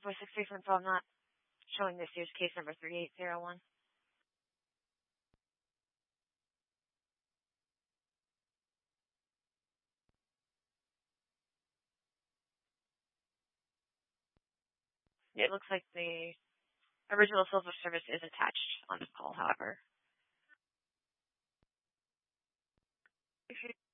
463 from I'm not showing this year's case number 3801. It looks like the original silver service is attached on this call, however.